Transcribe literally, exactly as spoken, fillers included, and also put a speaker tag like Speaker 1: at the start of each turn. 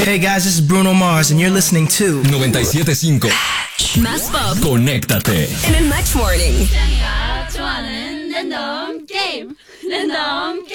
Speaker 1: Hey guys, this is Bruno Mars and you're listening to
Speaker 2: noventa y siete punto cinco.
Speaker 3: Más pop.
Speaker 2: Conéctate.
Speaker 3: En el Match Morning.
Speaker 4: 좋아하는 랜덤 게임 랜덤